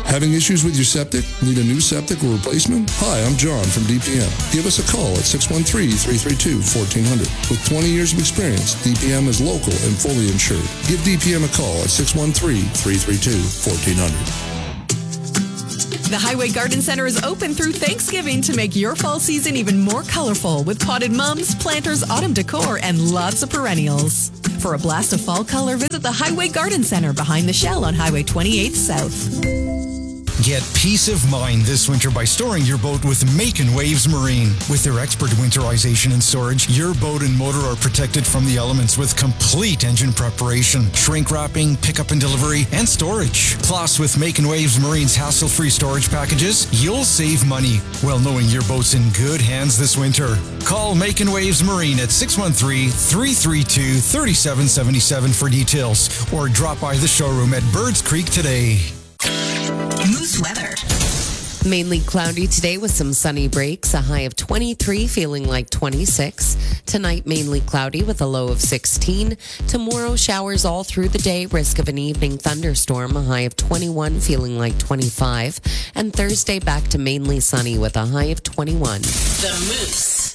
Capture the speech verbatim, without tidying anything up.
Having issues with your septic? Need a new septic or replacement? Hi, I'm John from D P M. Give us a call at six one three, three three two, one four zero zero. With twenty years of experience, D P M is local and fully insured. Give D P M a call at six one three, three three two, one four zero zero. The Highway Garden Center is open through Thanksgiving to make your fall season even more colorful with potted mums, planters, autumn decor, and lots of perennials. For a blast of fall color, visit the Highway Garden Center behind the Shell on Highway twenty-eight South. Get peace of mind this winter by storing your boat with Makin Waves Marine. With their expert winterization and storage, your boat and motor are protected from the elements with complete engine preparation, shrink wrapping, pickup and delivery, and storage. Plus, with Makin Waves Marine's hassle-free storage packages, you'll save money while knowing your boat's in good hands this winter. Call Makin Waves Marine at six one three, three three two, three seven seven seven for details, or drop by the showroom at Birds Creek today. Moose weather. Mainly cloudy today with some sunny breaks. A high of twenty-three, feeling like twenty-six. Tonight, mainly cloudy with a low of sixteen. Tomorrow, showers all through the day. Risk of an evening thunderstorm. A high of twenty-one, feeling like twenty-five. And Thursday, back to mainly sunny with a high of twenty-one. The Moose.